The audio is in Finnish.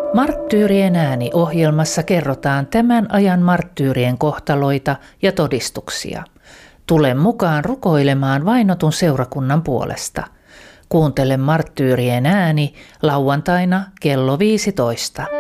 Marttyyrien ääni -ohjelmassa kerrotaan tämän ajan marttyyrien kohtaloita ja todistuksia. Tule mukaan rukoilemaan vainotun seurakunnan puolesta. Kuuntele Marttyyrien ääni lauantaina kello 15.